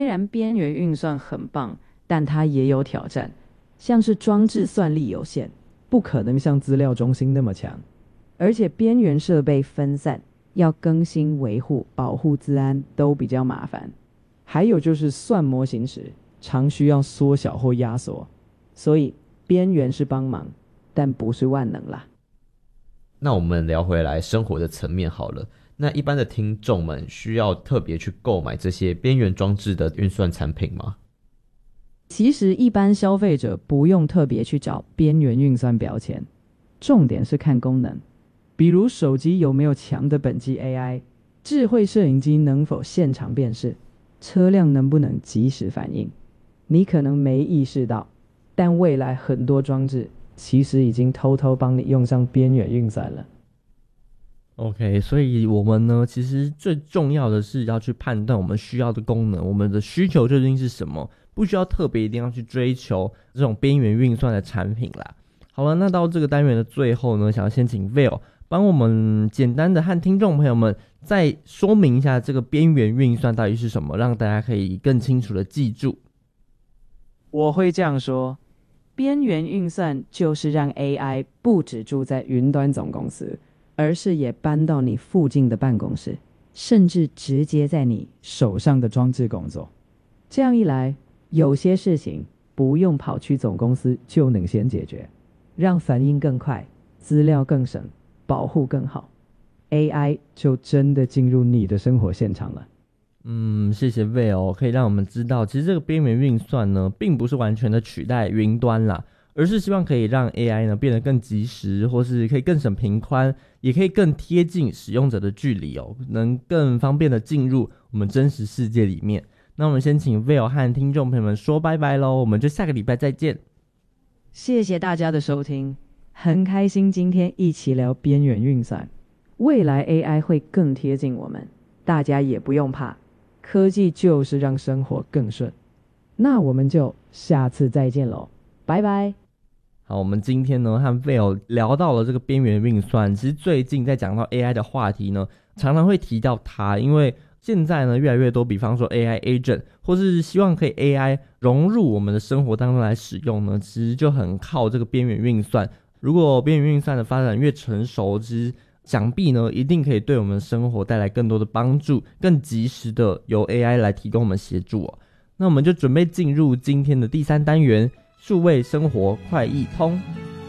虽然边缘运算很棒，但它也有挑战，像是装置算力有限， 不可能像资料中心那么强。 而且边缘设备分散，要更新维护、保护资安都比较麻烦。 还有就是算模型时，常需要缩小或压缩， 所以边缘是帮忙，但不是万能啦。 那我们聊回来生活的层面好了。那一般的听众们需要特别去购买这些边缘装置的运算产品吗？ 其实一般消费者不用特别去找边缘运算标签，重点是看功能，比如手机有没有强的本机 AI， 智慧摄影机能否现场辨识，车辆能不能及时反应。你可能没意识到，但未来很多装置其实已经偷偷帮你用上边缘运算了。 OK， 所以我们呢，其实最重要的是要去判断我们需要的功能，我们的需求究竟是什么，不需要特别一定要去追求这种边缘运算的产品啦。好了，那到这个单元的最后呢，想要先请 Vail 帮我们简单的和听众朋友们再说明一下这个边缘运算到底是什么，让大家可以更清楚的记住。 我会这样说，边缘运算就是让 AI 不只住在云端总公司，而是也搬到你附近的办公室，甚至直接在你手上的装置工作。 这样一来，有些事情不用跑去总公司就能先解决，让反应更快，资料更省，保护更好， AI 就真的进入你的生活现场了。 谢谢 Vail 可以让我们知道，其实这个边缘运算呢，并不是完全的取代云端啦，而是希望可以让 AI 呢变得更及时，或是可以更省频宽，也可以更贴近使用者的距离哦，能更方便的进入我们真实世界里面。那我们先请 Vail 和听众朋友们说拜拜咯，我们就下个礼拜再见。 谢谢大家的收听，很开心今天一起聊边缘运算，未来 AI 会更贴近我们，大家也不用怕，科技就是让生活更顺。那我们就下次再见咯，拜拜。 好，我们今天呢和 Vail 聊到了这个边缘运算，其实最近在讲到 AI 的话题呢，常常会提到它，因为现在呢越来越多，比方说 AI agent， 或是希望可以 AI 融入我们的生活当中来使用呢，其实就很靠这个边缘运算。如果边缘运算的发展越成熟，其实想必呢一定可以对我们的生活带来更多的帮助，更及时的由 AI 来提供我们协助哦。那我们就准备进入今天的第3单元，数位生活快易通。